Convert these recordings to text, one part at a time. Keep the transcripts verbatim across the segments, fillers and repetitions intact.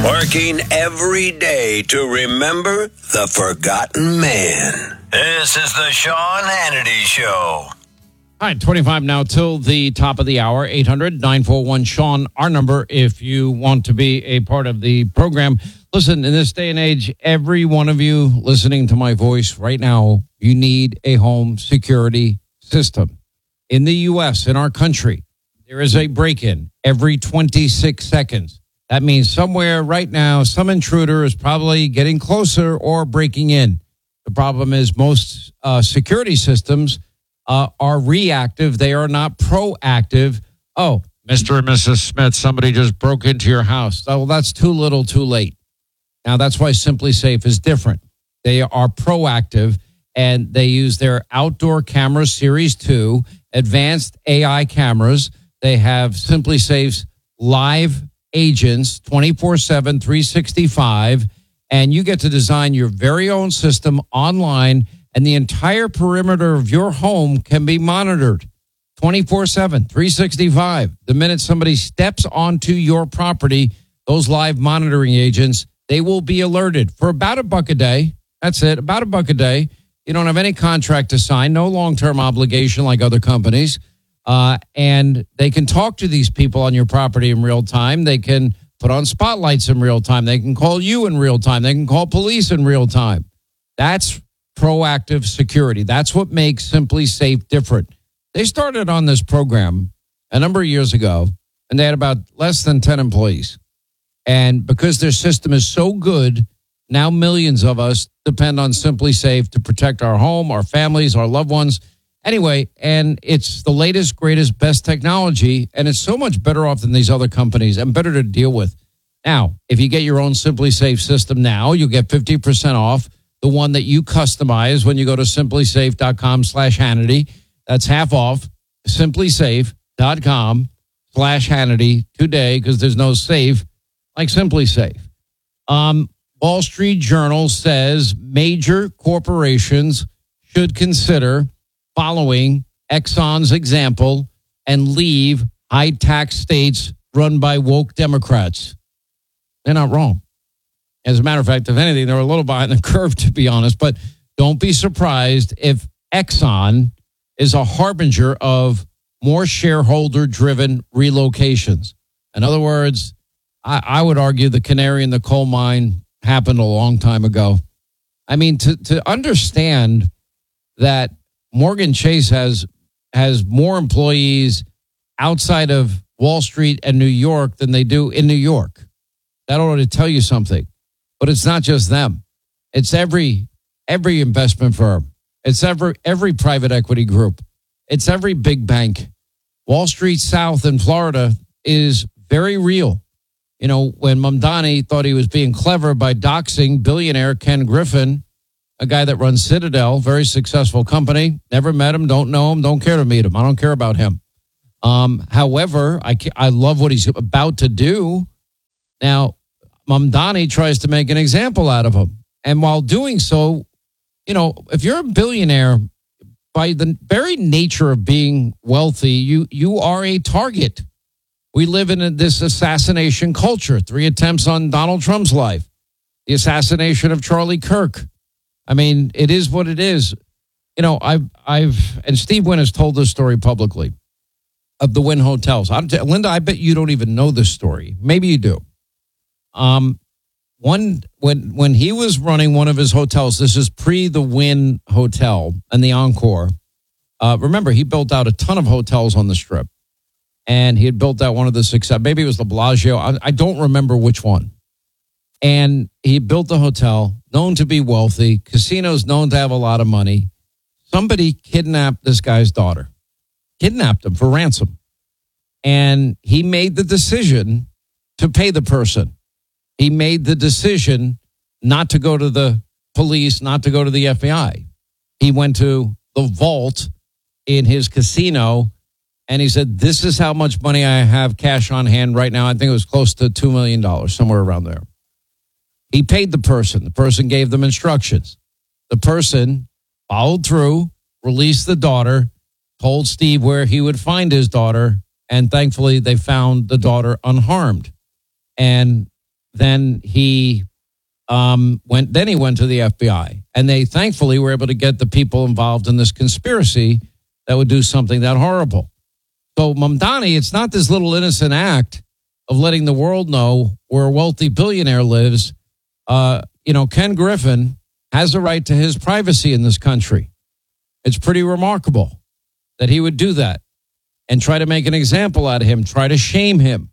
Working every day to remember the forgotten man. This is the Sean Hannity Show. All right, twenty-five now till the top of the hour. eight hundred nine four one Sean, our number if you want to be a part of the program. Listen, in this day and age, every one of you listening to my voice right now, you need a home security system. In the U S, in our country, there is a break-in every twenty-six seconds. That means somewhere right now, some intruder is probably getting closer or breaking in. The problem is most uh, security systems uh, are reactive. They are not proactive. Oh, Mister and Missus Smith, somebody just broke into your house. Oh, well, that's too little, too late. Now, that's why Simply Safe is different. They are proactive, and they use their outdoor camera Series two, advanced A I cameras. They have Simply Safe's live agents twenty-four seven, three sixty-five, and you get to design your very own system online, and the entire perimeter of your home can be monitored twenty-four seven, three sixty-five. The minute somebody steps onto your property, those live monitoring agents, they will be alerted for about a buck a day. That's it, about a buck a day. You don't have any contract to sign, no long-term obligation like other companies. Uh, and they can talk to these people on your property in real time. They can put on spotlights in real time. They can call you in real time. They can call police in real time. That's proactive security. That's what makes Simply Safe different. They started on this program a number of years ago, and they had about less than ten employees. And because their system is so good, now millions of us depend on Simply Safe to protect our home, our families, our loved ones. Anyway, and it's the latest, greatest, best technology, and it's so much better off than these other companies and better to deal with. Now, if you get your own Simply Safe system now, you'll get fifty percent off the one that you customize when you go to simplysafe.com slash Hannity. That's half off, simplysafe.com slash Hannity today, because there's no safe like Simply Safe. Um, Wall Street Journal says major corporations should consider following Exxon's example and leave high-tax states run by woke Democrats. They're not wrong. As a matter of fact, if anything, they're a little behind the curve, to be honest. But don't be surprised if Exxon is a harbinger of more shareholder-driven relocations. In other words, I, I would argue the canary in the coal mine happened a long time ago. I mean, to, to understand that Morgan Chase has has more employees outside of Wall Street and New York than they do in New York. That ought to tell you something. But it's not just them. It's every every investment firm. It's every every private equity group. It's every big bank. Wall Street South in Florida is very real. You know, when Mamdani thought he was being clever by doxing billionaire Ken Griffin, a guy that runs Citadel, very successful company. Never met him, don't know him, don't care to meet him. I don't care about him. Um, however, I, I love what he's about to do. Now, Mamdani tries to make an example out of him. And while doing so, you know, if you're a billionaire, by the very nature of being wealthy, you you are a target. We live in a, this assassination culture. Three attempts on Donald Trump's life. The assassination of Charlie Kirk. I mean, it is what it is. You know, I've, I've, and Steve Wynn has told this story publicly of the Wynn hotels. I'm t- Linda, I bet you don't even know this story. Maybe you do. Um, one when when he was running one of his hotels, this is pre the Wynn Hotel and the Encore. Uh, remember, he built out a ton of hotels on the Strip, and he had built out one of the success. Maybe it was the Bellagio. I, I don't remember which one. And he built the hotel, known to be wealthy, casinos known to have a lot of money. Somebody kidnapped this guy's daughter, kidnapped him for ransom. And he made the decision to pay the person. He made the decision not to go to the police, not to go to the F B I. He went to the vault in his casino, and he said, this is how much money I have cash on hand right now. I think it was close to two million dollars, somewhere around there. He paid the person. The person gave them instructions. The person followed through, released the daughter, told Steve where he would find his daughter, and thankfully they found the daughter unharmed. And then he um, went. Then he went to the F B I, and they thankfully were able to get the people involved in this conspiracy that would do something that horrible. So Mamdani, it's not this little innocent act of letting the world know where a wealthy billionaire lives. Uh, you know, Ken Griffin has a right to his privacy in this country. It's pretty remarkable that he would do that and try to make an example out of him, try to shame him.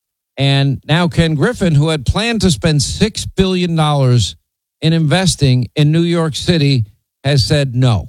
And now Ken Griffin, who had planned to spend six billion dollars in investing in New York City, has said, no,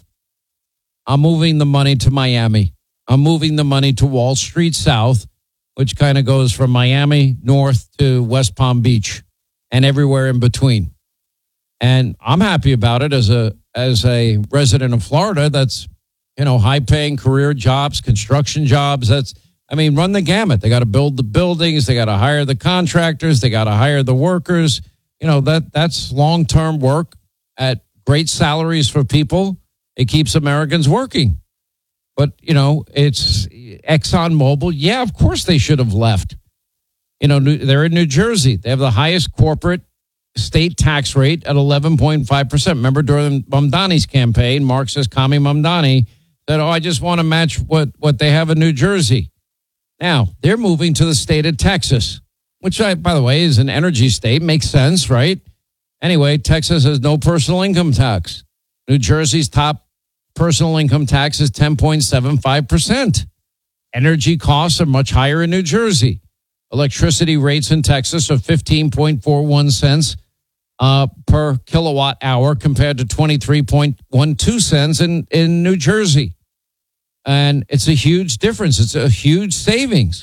I'm moving the money to Miami. I'm moving the money to Wall Street South, which kind of goes from Miami north to West Palm Beach and everywhere in between. And I'm happy about it as a as a resident of Florida. That's, you know, high paying career jobs, construction jobs. That's, I mean, run the gamut. They got to build the buildings. They got to hire the contractors. They got to hire the workers. You know, that that's long term work at great salaries for people. It keeps Americans working. But, you know, it's ExxonMobil. Yeah, of course they should have left. You know, they're in New Jersey. They have the highest corporate state tax rate at eleven point five percent. Remember during Mamdani's campaign, Marxist commie Mamdani said, oh, I just want to match what, what they have in New Jersey. Now, they're moving to the state of Texas, which, I, by the way, is an energy state. Makes sense, right? Anyway, Texas has no personal income tax. New Jersey's top personal income tax is ten point seven five percent. Energy costs are much higher in New Jersey. Electricity rates in Texas are fifteen point four one cents uh, per kilowatt hour compared to twenty-three point one two cents in, in New Jersey. And it's a huge difference. It's a huge savings.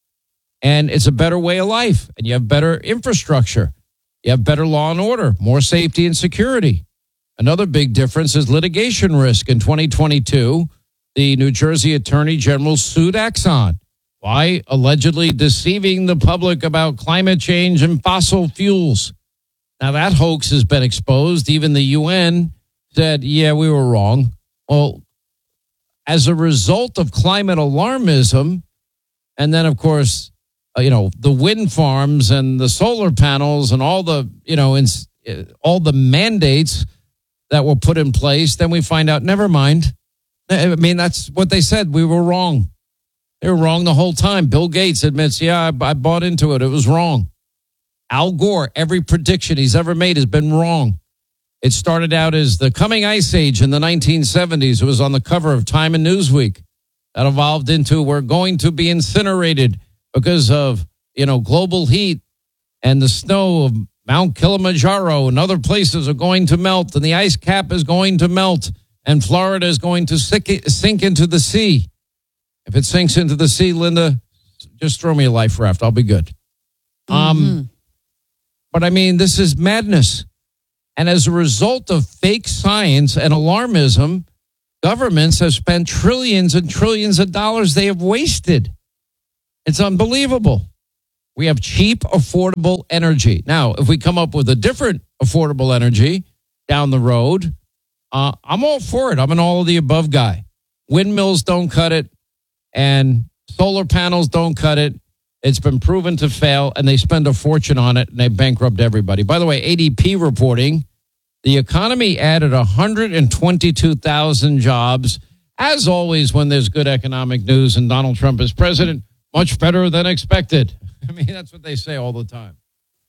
And it's a better way of life. And you have better infrastructure. You have better law and order, more safety and security. Another big difference is litigation risk. In twenty twenty-two, the New Jersey Attorney General sued Exxon. Why? Allegedly deceiving the public about climate change and fossil fuels. Now, that hoax has been exposed. Even the U N said, yeah, we were wrong. Well, as a result of climate alarmism, and then, of course, uh, you know, the wind farms and the solar panels and all the, you know, in, uh, all the mandates that were put in place, then we find out, never mind. I mean, that's what they said. We were wrong. They were wrong the whole time. Bill Gates admits, yeah, I, I bought into it. It was wrong. Al Gore, every prediction he's ever made has been wrong. It started out as the coming ice age in the nineteen seventies. It was on the cover of Time and Newsweek. That evolved into we're going to be incinerated because of, you know, global heat, and the snow of Mount Kilimanjaro and other places are going to melt, and the ice cap is going to melt, and Florida is going to sink into the sea. If it sinks into the sea, Linda, just throw me a life raft. I'll be good. Mm-hmm. Um, but I mean, this is madness. And as a result of fake science and alarmism, governments have spent trillions and trillions of dollars they have wasted. It's unbelievable. We have cheap, affordable energy. Now, if we come up with a different affordable energy down the road, uh, I'm all for it. I'm an all of the above guy. Windmills don't cut it. And solar panels don't cut it. It's been proven to fail, and they spend a fortune on it, and they bankrupt everybody. By the way, A D P reporting, the economy added one hundred twenty-two thousand jobs. As always, when there's good economic news and Donald Trump is president, much better than expected. I mean, that's what they say all the time.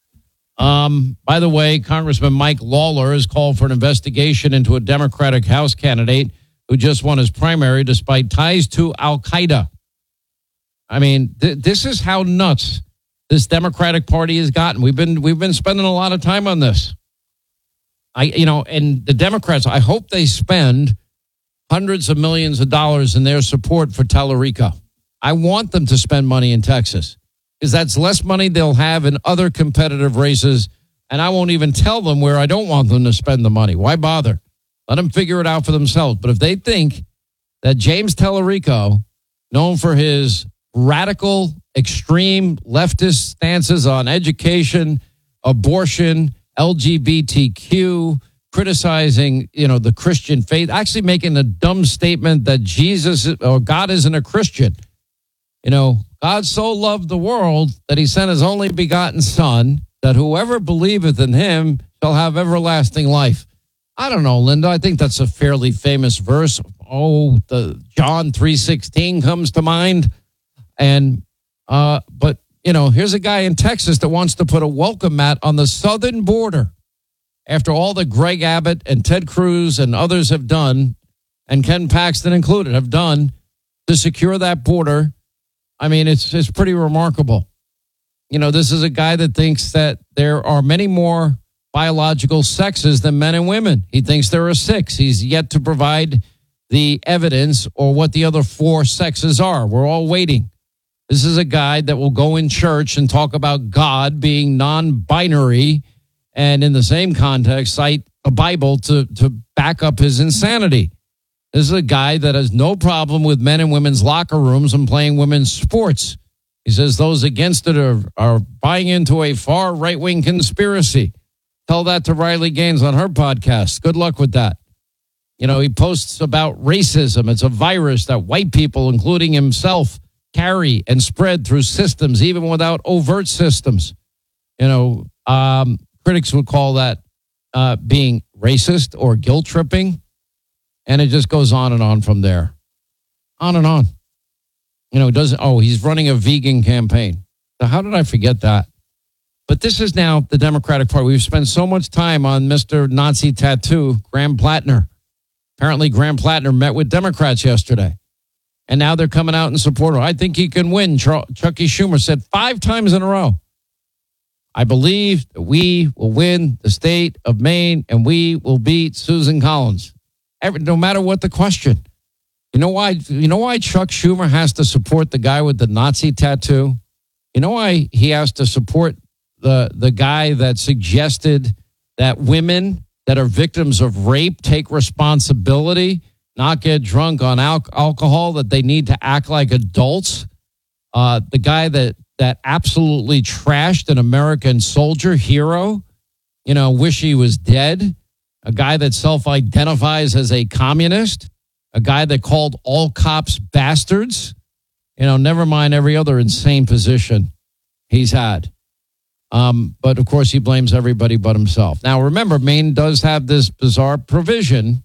Um, by the way, Congressman Mike Lawler has called for an investigation into a Democratic House candidate who just won his primary despite ties to Al-Qaeda. I mean, th- this is how nuts this Democratic Party has gotten. We've been we've been spending a lot of time on this. I, you know, and the Democrats, I hope they spend hundreds of millions of dollars in their support for Tellurica. I want them to spend money in Texas because that's less money they'll have in other competitive races, and I won't even tell them where I don't want them to spend the money. Why bother? Let them figure it out for themselves. But if they think that James Tellurico, known for his radical, extreme leftist stances on education, abortion, L G B T Q, criticizing, you know, the Christian faith, actually making a dumb statement that Jesus or God isn't a Christian. You know, God so loved the world that he sent his only begotten son, that whoever believeth in him shall have everlasting life. I don't know, Linda. I think that's a fairly famous verse. Oh, the John three sixteen comes to mind. And, uh, but, you know, here's a guy in Texas that wants to put a welcome mat on the southern border after all that Greg Abbott and Ted Cruz and others have done, and Ken Paxton included, have done to secure that border. I mean, it's it's pretty remarkable. You know, this is a guy that thinks that there are many more biological sexes than men and women. He thinks there are six. He's yet to provide the evidence or what the other four sexes are. We're all waiting. This is a guy that will go in church and talk about God being non-binary and in the same context cite a Bible to, to back up his insanity. This is a guy that has no problem with men and women's locker rooms and playing women's sports. He says those against it are, are buying into a far right-wing conspiracy. Tell that to Riley Gaines on her podcast. Good luck with that. You know, he posts about racism. It's a virus that white people, including himself, carry and spread through systems, even without overt systems. You know, um, critics would call that uh, being racist or guilt tripping. And it just goes on and on from there. On and on. You know, doesn't, oh, he's running a vegan campaign. So how did I forget that? But this is now the Democratic Party. We've spent so much time on Mister Nazi Tattoo, Graham Plattner. Apparently, Graham Plattner met with Democrats yesterday. And now they're coming out in support of him. I think he can win. Chucky Schumer said five times in a row, I believe that we will win the state of Maine and we will beat Susan Collins. Every, no matter what the question. You know why? You know why Chuck Schumer has to support the guy with the Nazi tattoo? You know why he has to support the the guy that suggested that women that are victims of rape take responsibility, not get drunk on al- alcohol, that they need to act like adults? Uh, the guy that that absolutely trashed an American soldier hero, you know, wish he was dead. A guy that self-identifies as a communist, a guy that called all cops bastards, you know, never mind every other insane position he's had. Um, but, of course, he blames everybody but himself. Now, remember, Maine does have this bizarre provision.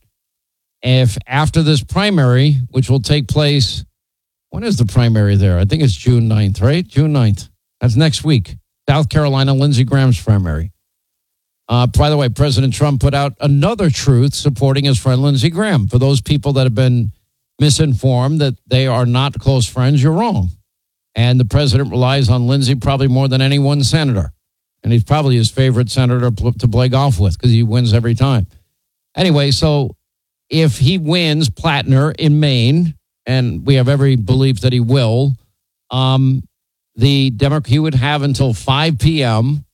If after this primary, which will take place, when is the primary there? I think it's June ninth, right? June ninth. That's next week. South Carolina, Lindsey Graham's primary. Uh, by the way, President Trump put out another truth supporting his friend Lindsey Graham. For those people that have been misinformed that they are not close friends, you're wrong. And the president relies on Lindsey probably more than any one senator. And he's probably his favorite senator to play golf with because he wins every time. Anyway, so if he wins Plattner in Maine, and we have every belief that he will, um, the Democrat, he would have until five p.m.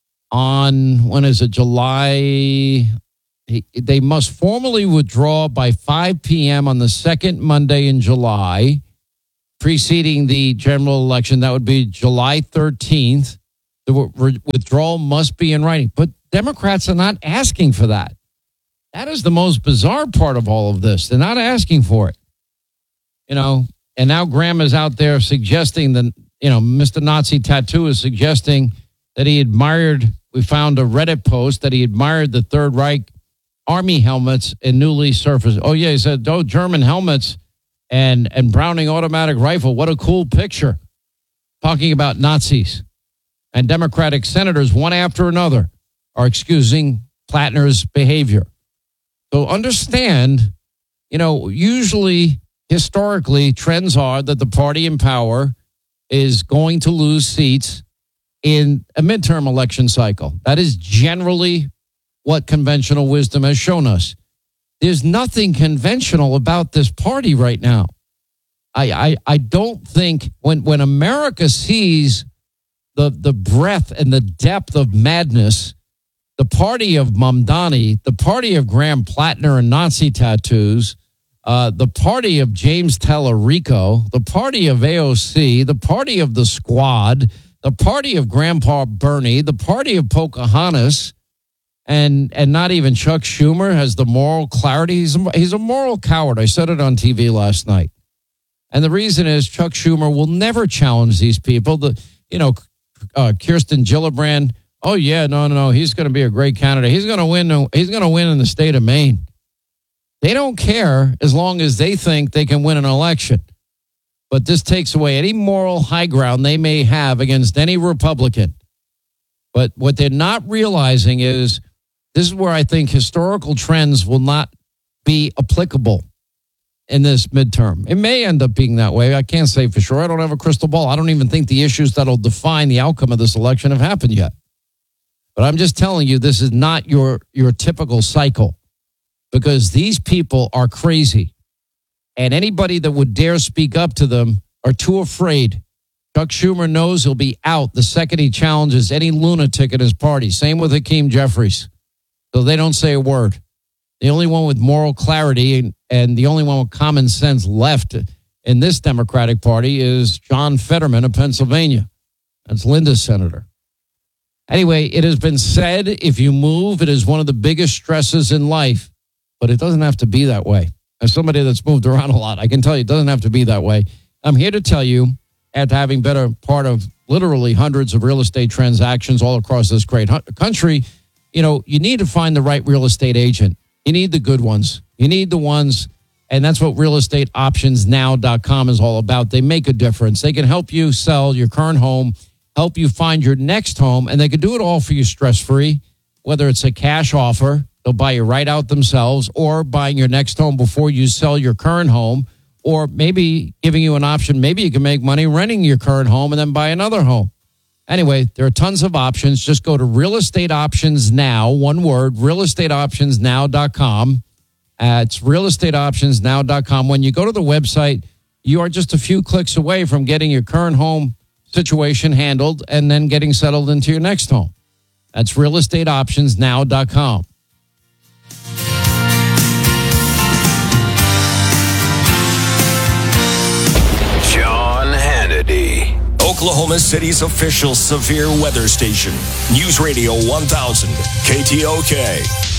on, when is it, July? He, they must formally withdraw by five p.m. on the second Monday in July, preceding the general election. That would be July thirteenth. The withdrawal must be in writing. But Democrats are not asking for that. That is the most bizarre part of all of this. They're not asking for it. You know, and now Graham is out there suggesting that, you know, Mister Nazi Tattoo is suggesting that he admired, we found a Reddit post that he admired the Third Reich Army helmets and newly surfaced. Oh, yeah, he said, oh, German helmets and, and Browning automatic rifle. What a cool picture. Talking about Nazis. And Democratic senators, one after another, are excusing Plattner's behavior. So understand, you know, usually, historically, trends are that the party in power is going to lose seats in a midterm election cycle. That is generally what conventional wisdom has shown us. There's nothing conventional about this party right now. I I, I don't think when, when America sees the, the breadth and the depth of madness, the party of Mamdani, the party of Graham Plattner and Nazi tattoos, uh, the party of James Tallarico, the party of A O C, the party of the Squad, the party of Grandpa Bernie, the party of Pocahontas, and and not even Chuck Schumer has the moral clarity. He's a, he's a moral coward. I said it on T V last night. And the reason is Chuck Schumer will never challenge these people. The, you know, uh, Kirsten Gillibrand Oh, yeah, no, no, no. He's going to be a great candidate. He's going to win. He's going to win in the state of Maine. They don't care as long as they think they can win an election. But this takes away any moral high ground they may have against any Republican. But what they're not realizing is this is where I think historical trends will not be applicable in this midterm. It may end up being that way. I can't say for sure. I don't have a crystal ball. I don't even think the issues that'll define the outcome of this election have happened yet. But I'm just telling you, this is not your, your typical cycle because these people are crazy. And anybody that would dare speak up to them are too afraid. Chuck Schumer knows he'll be out the second he challenges any lunatic at his party. Same with Hakeem Jeffries. So they don't say a word. The only one with moral clarity and, and the only one with common sense left in this Democratic Party is John Fetterman of Pennsylvania. That's Linda's senator. Anyway, it has been said if you move, it is one of the biggest stresses in life. But it doesn't have to be that way. As somebody that's moved around a lot, I can tell you it doesn't have to be that way. I'm here to tell you, after having been a part of literally hundreds of real estate transactions all across this great country, you know, you need to find the right real estate agent. You need the good ones. You need the ones, and that's what real estate options now dot com is all about. They make a difference. They can help you sell your current home, help you find your next home, and they can do it all for you stress-free, whether it's a cash offer, they'll buy you right out themselves, or buying your next home before you sell your current home, or maybe giving you an option. Maybe you can make money renting your current home and then buy another home. Anyway, there are tons of options. Just go to Real Estate Options Now, one word, real estate options now dot com. Uh, it's real estate options now dot com. When you go to the website, you are just a few clicks away from getting your current home situation handled and then getting settled into your next home. That's real estate options now dot com. Oklahoma City's official severe weather station. News Radio one thousand, K T O K.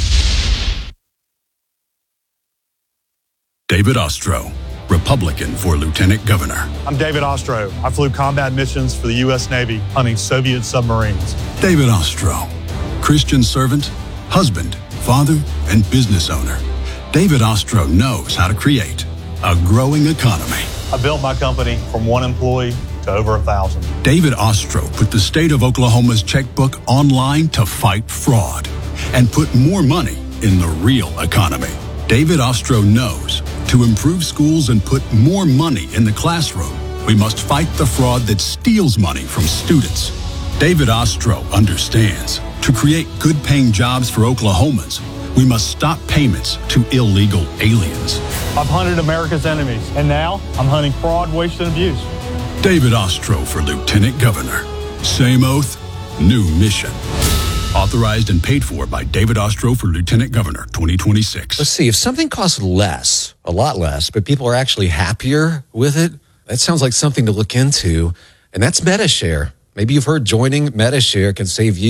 David Ostro, Republican for Lieutenant Governor. I'm David Ostro. I flew combat missions for the U S Navy hunting Soviet submarines. David Ostro, Christian servant, husband, father, and business owner. David Ostro knows how to create a growing economy. I built my company from one employee to over a thousand. David Ostro put the state of Oklahoma's checkbook online to fight fraud and put more money in the real economy. David Ostro knows to improve schools and put more money in the classroom, we must fight the fraud that steals money from students. David Ostro understands to create good-paying jobs for Oklahomans, we must stop payments to illegal aliens. I've hunted America's enemies, and now I'm hunting fraud, waste, and abuse. David Ostro for Lieutenant Governor. Same oath, new mission. Authorized and paid for by David Ostro for Lieutenant Governor twenty twenty-six. Let's see, if something costs less, a lot less, but people are actually happier with it, that sounds like something to look into. And that's MetaShare. Maybe you've heard joining MetaShare can save you